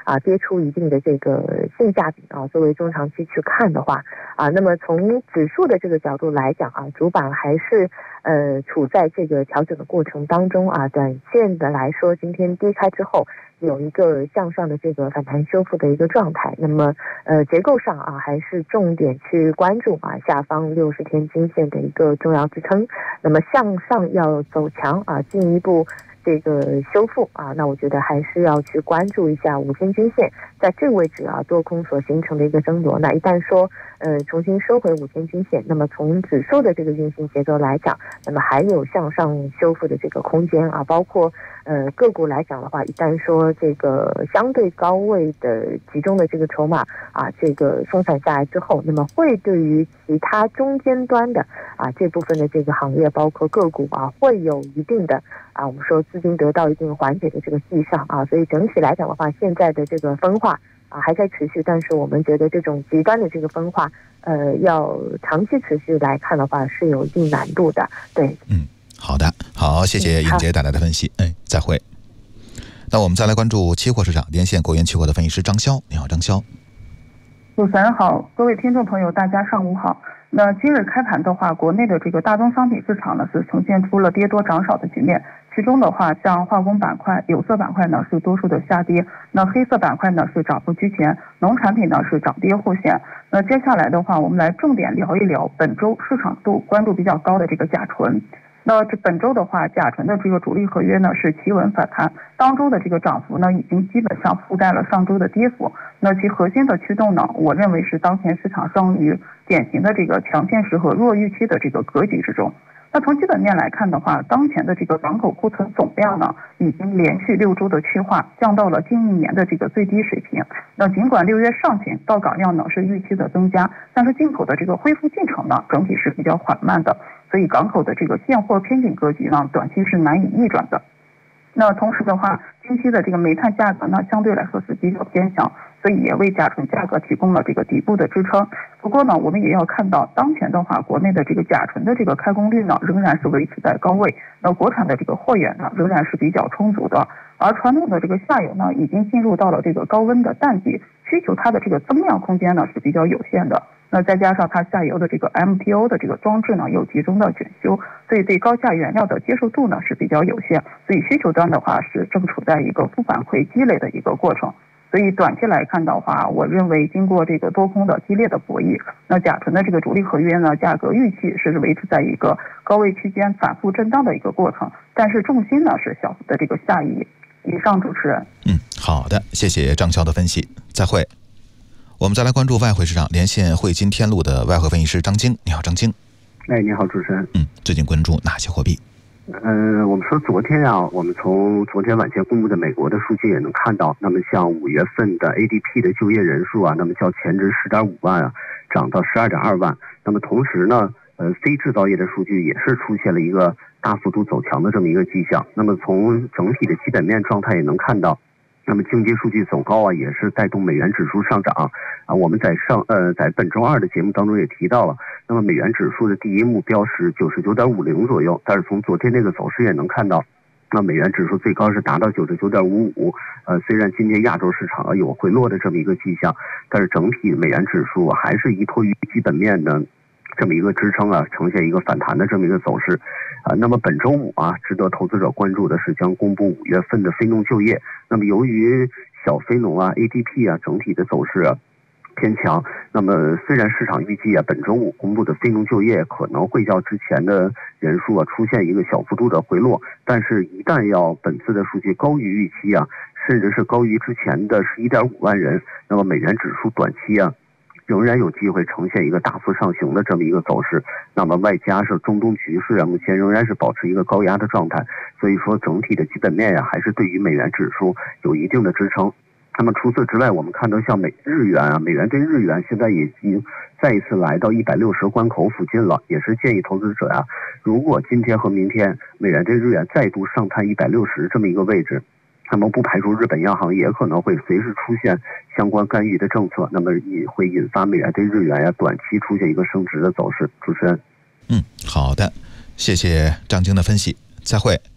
跌出一定的这个性价比作为中长期去看的话那么从指数的这个角度来讲主板还是处在这个调整的过程当中短线的来说，今天跌开之后有一个向上的这个反弹修复的一个状态。那么结构上还是重点去关注下方60天均线的一个重要支撑。那么向上要走强进一步这个修复那我觉得还是要去关注一下5天均线在这个位置多空所形成的一个争夺。那一旦说重新收回5天均线，那么从指数的这个运行节奏来讲，那么还有向上修复的这个空间包括个股来讲的话，一旦说这个相对高位的集中的这个筹码这个松散下来之后，那么会对于其他中间端的这部分的这个行业包括个股会有一定的我们说资金得到一定缓解的这个迹象所以整体来讲的话，现在的这个分化还在持续，但是我们觉得这种极端的这个分化要长期持续来看的话是有一定难度的。对， 好的，好，谢谢英杰带来的分析，再会。那我们再来关注期货市场，连线国元期货的分析师张潇。你好，张潇。 主持人好，各位听众朋友，大家上午好。那今日开盘的话，国内的这个大宗商品市场呢是呈现出了跌多涨少的局面，其中的话，像化工板块、有色板块呢是多数的下跌，那黑色板块呢是涨幅居前，农产品呢是涨跌互现。那接下来的话，我们来重点聊一聊本周市场度关注比较高的这个甲醇。那这本周的话，甲醇的这个主力合约呢是企稳反弹，当周的这个涨幅呢已经基本上覆盖了上周的跌幅。那其核心的驱动呢，我认为是当前市场上于典型的这个强现实和弱预期的这个格局之中。那从基本面来看的话，当前的这个港口库存总量呢，已经连续6周的去化，降到了近1年的这个最低水平。那尽管6月上旬到港量呢是预期的增加，但是进口的这个恢复进程呢，整体是比较缓慢的，所以港口的这个现货偏紧格局呢，短期是难以逆转的。那同时的话，近期的这个煤炭价格呢，相对来说是比较偏强，所以也为甲醇价格提供了这个底部的支撑。不过呢，我们也要看到，当前的话，国内的这个甲醇的这个开工率呢，仍然是维持在高位。那国产的这个货源呢，仍然是比较充足的。而传统的这个下游呢，已经进入到了这个高温的淡季，需求它的这个增量空间呢是比较有限的。那再加上它下游的这个 MTO 的这个装置呢又集中的卷修，所以对高价原料的接受度呢是比较有限，所以需求端的话是正处在一个负反馈积累的一个过程。所以短期来看的话，我认为经过这个多空的激烈的博弈，那甲醇的这个主力合约呢，价格预期是维持在一个高位区间反复震荡的一个过程，但是重心呢是小幅的这个下移。以上，主持人。 好的，谢谢张潇的分析，再会。我们再来关注外汇市场，连线汇金天路的外汇分析师张晶。你好，张晶。 你好，主持人。 最近关注哪些货币？ 我们说昨天我们从昨天晚间公布的美国的数据也能看到，那么像5月份的 ADP 的就业人数那么较前值10.5万涨到12.2万。那么同时呢，非制造业的数据也是出现了一个大幅度走强的这么一个迹象。那么从整体的基本面状态也能看到，那么经济数据走高也是带动美元指数上涨我们在本周二的节目当中也提到了，那么美元指数的第一目标是99.50左右，但是从昨天这个走势也能看到，那美元指数最高是达到99.55。虽然今天亚洲市场有回落的这么一个迹象，但是整体美元指数还是依托于基本面的这么一个支撑呈现一个反弹的这么一个走势那么本周五值得投资者关注的是将公布5月份的非农就业。那么由于小非农ADP 整体的走势偏强，那么虽然市场预计本周五公布的非农就业可能会较之前的人数出现一个小幅度的回落，但是一旦要本次的数据高于预期甚至是高于之前的11.5万人，那么美元指数短期仍然有机会呈现一个大幅上行的这么一个走势。那么外加是中东局势目前仍然是保持一个高压的状态，所以说整体的基本面还是对于美元指数有一定的支撑。那么除此之外，我们看到像美元对日元现在已经再一次来到160关口附近了，也是建议投资者如果今天和明天美元对日元再度上探160这么一个位置，那么不排除日本央行也可能会随时出现相关干预的政策，那么也会引发美元对日元短期出现一个升值的走势。主持人。 好的，谢谢张晶的分析，再会。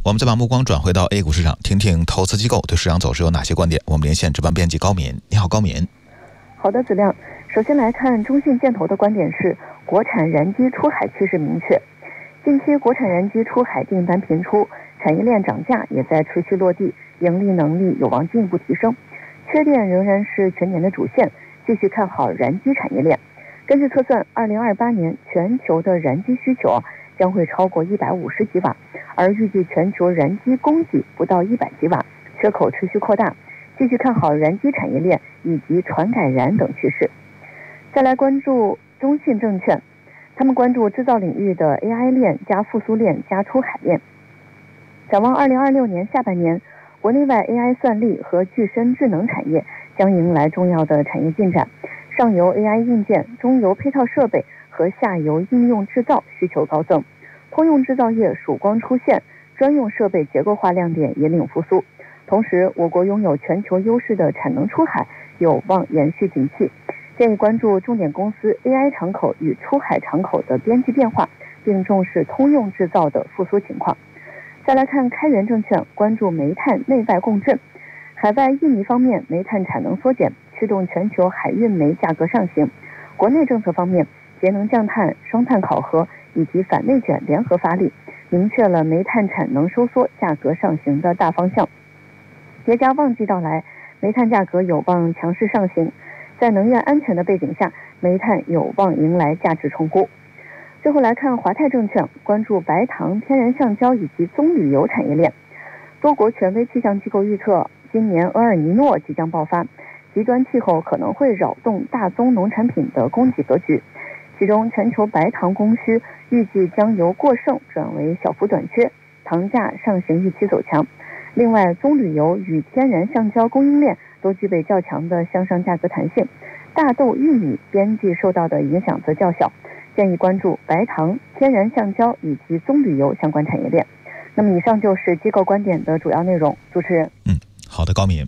我们再把目光转回到 A 股市场，听听投资机构对市场走势有哪些观点。我们连线值班编辑高敏。你好，高敏。 好的，子亮。首先来看中信建投的观点是，国产燃机出海趋势明确。近期国产燃机出海订单频出，产业链涨价也在持续落地，盈利能力有望进一步提升。缺电仍然是全年的主线，继续看好燃机产业链。根据测算，2028年全球的燃机需求将会超过150吉瓦，而预计全球燃机供给不到100吉瓦，缺口持续扩大，继续看好燃机产业链以及船改燃等趋势。再来关注中信证券，他们关注制造领域的 AI 链加复苏链加出海链。展望2026年下半年，国内外 AI 算力和具身智能产业将迎来重要的产业进展，上游 AI 硬件、中游配套设备和下游应用制造需求高增，通用制造业曙光出现，专用设备结构化亮点引领复苏。同时，我国拥有全球优势的产能出海有望延续景气。建议关注重点公司 AI 敞口与出海敞口的边际变化，并重视通用制造的复苏情况。再来看开源证券，关注煤炭内外共振。海外印尼方面，煤炭产能缩减驱动全球海运煤价格上行。国内政策方面，节能降碳、双碳考核以及反内卷联合发力，明确了煤炭产能收缩、价格上行的大方向。叠加旺季到来，煤炭价格有望强势上行。在能源安全的背景下，煤炭有望迎来价值重估。最后来看华泰证券，关注白糖、天然橡胶以及棕榈油产业链。多国权威气象机构预测，今年厄尔尼诺即将爆发，极端气候可能会扰动大宗农产品的供给格局。其中，全球白糖供需预计将由过剩转为小幅短缺，糖价上行预期走强。另外，棕榈油与天然橡胶供应链都具备较强的向上价格弹性，大豆、玉米边际受到的影响则较小，建议关注白糖、天然橡胶以及棕榈油相关产业链。那么以上就是机构观点的主要内容。主持人， 好的，高敏。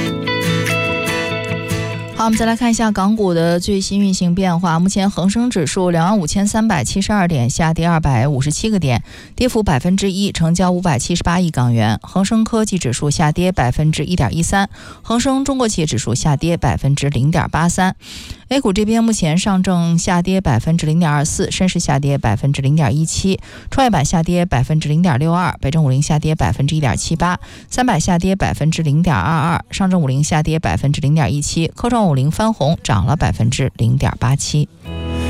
好，我们再来看一下港股的最新运行变化。目前恒生指数25372点，下跌257个点，跌幅1%，成交578亿港元。恒生科技指数下跌1.13%，恒生中国企业指数下跌0.83%。A 股这边目前上证下跌0.24%，深市下跌0.17%，创业板下跌0.62%，北证50下跌1.78%，三百下跌0.22%，上证50下跌0.17%，科创50翻红，涨了0.87%。